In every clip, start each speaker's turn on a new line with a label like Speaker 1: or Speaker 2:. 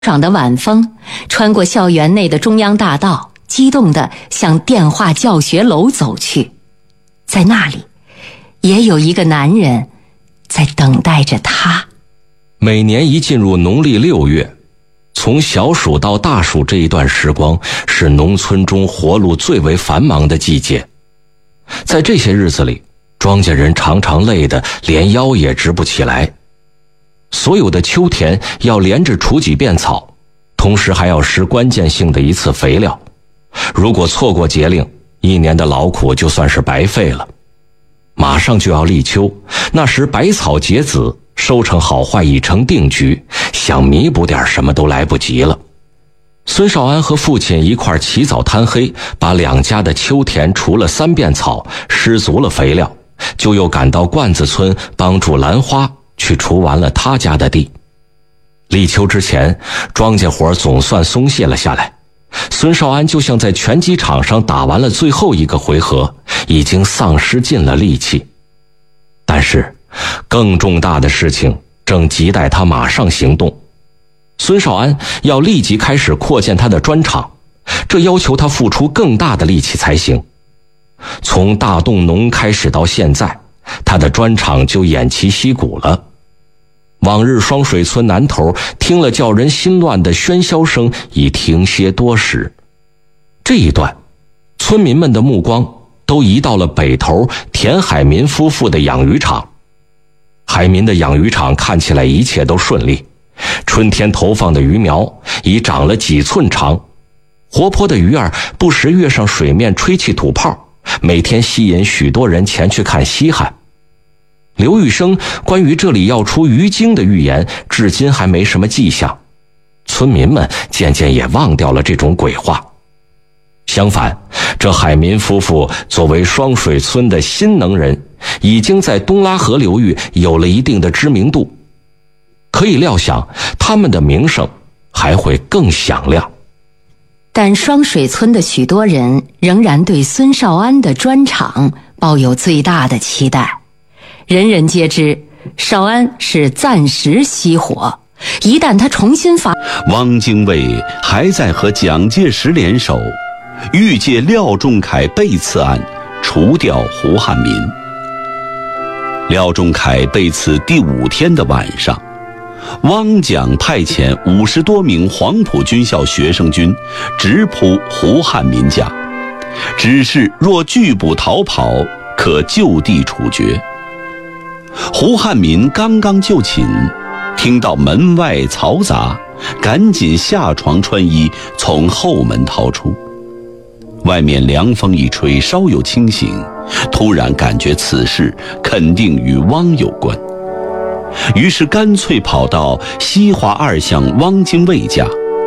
Speaker 1: 爽的晚风穿过校园内的中央大道，激动地向电话教学楼走去。在那里，也有一个男人在等待着他。
Speaker 2: 每年一进入农历6月，从小暑到大暑这一段时光，是农村中活路最为繁忙的季节。在这些日子里，庄稼人常常累得连腰也直不起来。所有的秋田要连着除几遍草，同时还要施关键性的一次肥料。如果错过节令，一年的劳苦就算是白费了。马上就要立秋，那时百草结籽，收成好坏已成定局，想弥补点什么都来不及了。孙少安和父亲一块起早贪黑，把两家的秋田除了3遍草，施足了肥料，就又赶到罐子村帮助兰花去除完了他家的地。立秋之前，庄稼活总算松懈了下来。孙少安就像在拳击场上打完了最后一个回合，已经丧失尽了力气。但是更重大的事情正急待他马上行动。孙少安要立即开始扩建他的砖厂，这要求他付出更大的力气才行。从大动农开始到现在，他的砖厂就偃旗息鼓了。往日双水村南头听了叫人心乱的喧嚣声已停歇多时，这一段村民们的目光都移到了北头田海民夫妇的养鱼场。海民的养鱼场看起来一切都顺利，春天投放的鱼苗已长了几寸长，活泼的鱼儿不时跃上水面吹气吐泡，每天吸引许多人前去看稀罕。刘玉生关于这里要出鱼精的预言至今还没什么迹象，村民们渐渐也忘掉了这种鬼话。相反，这海民夫妇作为双水村的新能人，已经在东拉河流域有了一定的知名度，可以料想他们的名声还会更响亮。
Speaker 1: 但双水村的许多人仍然对孙少安的砖厂抱有最大的期待。人人皆知，少安是暂时熄火，一旦他重新发。
Speaker 3: 汪精卫还在和蒋介石联手，欲借廖仲恺被刺案除掉胡汉民。廖仲恺被刺第5天的晚上，汪蒋派遣50多名黄埔军校学生军直扑胡汉民家，指示若拒不逃跑，可就地处决。胡汉民刚刚就寝，听到门外嘈杂，赶紧下床穿衣，从后门逃出。外面凉风一吹，稍有清醒，突然感觉此事肯定与汪有关，于是干脆跑到西华2巷汪精卫家。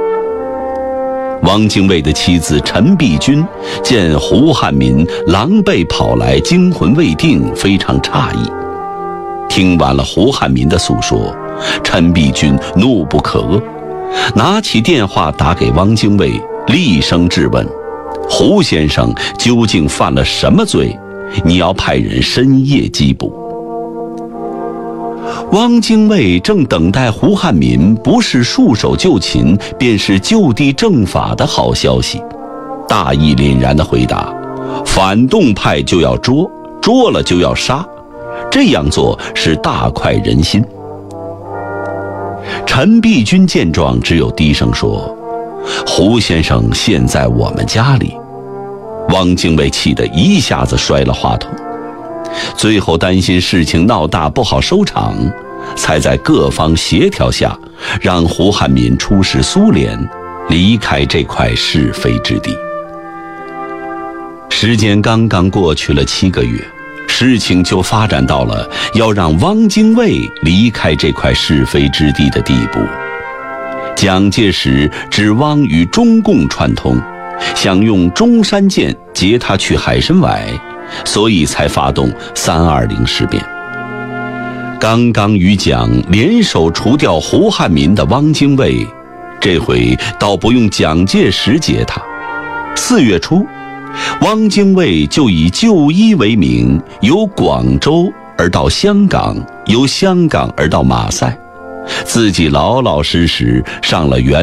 Speaker 3: 汪精卫的妻子陈璧君见胡汉民狼狈跑来，惊魂未定，非常诧异。听完了胡汉民的诉说，陈璧君怒不可遏，拿起电话打给汪精卫，厉声质问：胡先生究竟犯了什么罪？你要派人深夜缉捕。汪精卫正等待胡汉民不是束手就擒，便是就地正法的好消息，大义凛然地回答：反动派就要捉，捉了就要杀，这样做是大快人心。陈璧君见状，只有低声说：胡先生现在我们家里。汪精卫气得一下子摔了话筒，最后担心事情闹大不好收场，才在各方协调下，让胡汉民出使苏联，离开这块是非之地。时间刚刚过去了7个月，事情就发展到了要让汪精卫离开这块是非之地的地步。蒋介石指汪与中共串通，想用中山舰劫他去海参崴，所以才发动320事变。刚刚与蒋联手除掉胡汉民的汪精卫，这回倒不用蒋介石劫他。4月初，汪精卫就以就医为名，由广州而到香港，由香港而到马赛，自己老老实实上了原